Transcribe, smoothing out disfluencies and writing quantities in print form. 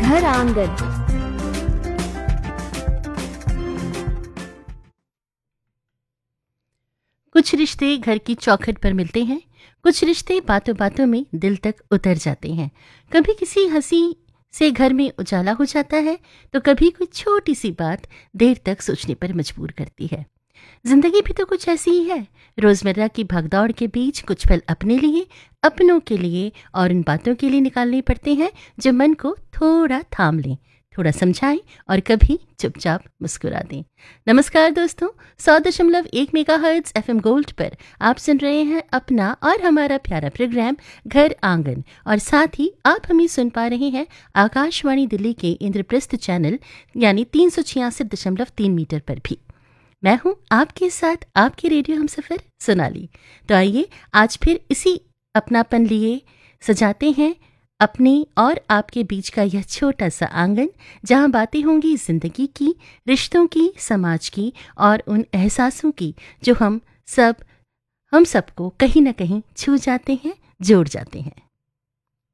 घर आंगन। कुछ रिश्ते घर की चौखट पर मिलते हैं, कुछ रिश्ते बातों बातों में दिल तक उतर जाते हैं। कभी किसी हंसी से घर में उजाला हो जाता है, तो कभी कोई छोटी सी बात देर तक सोचने पर मजबूर करती है। जिंदगी भी तो कुछ ऐसी ही है। रोजमर्रा की भगदौड़ के बीच कुछ पल अपने लिए, अपनों के लिए और उन बातों के लिए निकालने पड़ते हैं जो मन को थोड़ा थाम लें, थोड़ा समझाएं और कभी चुपचाप मुस्कुरा दें। नमस्कार दोस्तों, 100.1 मेगाहर्ट्ज FM गोल्ड पर आप सुन रहे हैं अपना और हमारा प्यारा प्रोग्राम घर आंगन, और साथ ही आप हमें सुन पा रहे हैं आकाशवाणी दिल्ली के इंद्रप्रस्थ चैनल यानी 366.3 मीटर पर भी। मैं हूं आपके साथ आपके रेडियो हमसफर सोनाली। तो आइए आज फिर इसी अपनापन लिए सजाते हैं अपने और आपके बीच का यह छोटा सा आंगन, जहां बातें होंगी जिंदगी की, रिश्तों की, समाज की और उन एहसासों की जो हम सबको कहीं ना कहीं छू जाते हैं, जोड़ जाते हैं।